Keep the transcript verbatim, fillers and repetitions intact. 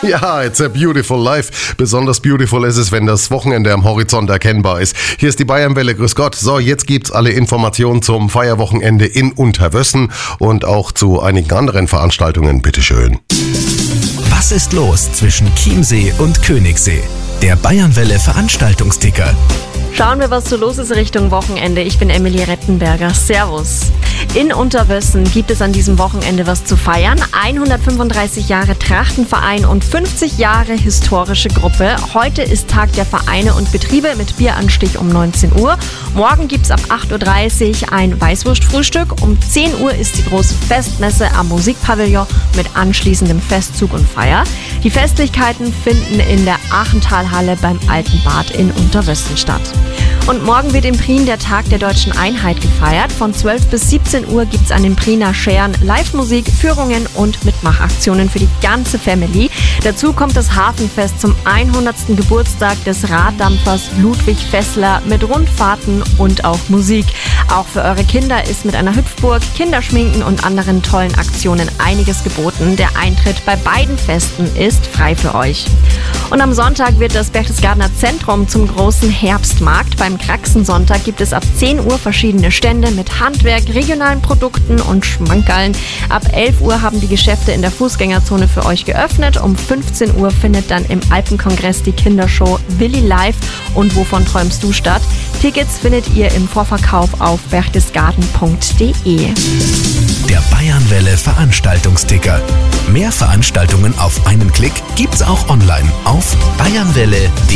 Ja, it's a beautiful life. Besonders beautiful ist es, wenn das Wochenende am Horizont erkennbar ist. Hier ist die Bayernwelle, grüß Gott. So, jetzt gibt's alle Informationen zum Feierwochenende in Unterwössen und auch zu einigen anderen Veranstaltungen. Bitteschön. Was ist los zwischen Chiemsee und Königssee? Der Bayernwelle Veranstaltungsticker. Schauen wir, was so los ist Richtung Wochenende. Ich bin Emily Rettenberger. Servus. In Unterwössen gibt es an diesem Wochenende was zu feiern. hundertfünfunddreißig Jahre Trachtenverein und fünfzig Jahre historische Gruppe. Heute ist Tag der Vereine und Betriebe mit Bieranstich um neunzehn Uhr. Morgen gibt es ab acht Uhr dreißig ein Weißwurstfrühstück. Um zehn Uhr ist die große Festmesse am Musikpavillon mit anschließendem Festzug und Feier. Die Festlichkeiten finden in der Achentalhalle beim Alten Bad in Unterwössen statt. Und morgen wird in Prien der Tag der Deutschen Einheit gefeiert. Von zwölf bis siebzehn Uhr gibt es an den Priener Schären Live-Musik, Führungen und Mitmachaktionen für die ganze Family. Dazu kommt das Hafenfest zum hundertsten Geburtstag des Raddampfers Ludwig Fessler mit Rundfahrten und auch Musik. Auch für eure Kinder ist mit einer Hüpfburg, Kinderschminken und anderen tollen Aktionen einiges geboten. Der Eintritt bei beiden Festen ist frei für euch. Und am Sonntag wird das Berchtesgadener Zentrum zum großen Herbstmarkt. Beim Kraxensonntag gibt es ab zehn Uhr verschiedene Stände mit Handwerk, regionalen Produkten und Schmankerln. Ab elf Uhr haben die Geschäfte in der Fußgängerzone für euch geöffnet. Um fünfzehn Uhr findet dann im Alpenkongress die Kindershow Willi Live und Wovon träumst du statt. Tickets findet ihr im Vorverkauf auf berchtesgaden punkt de. Der Bayernwelle Veranstaltungsticker. Mehr Veranstaltungen auf einen Klick gibt's auch online auf bayernwelle punkt de.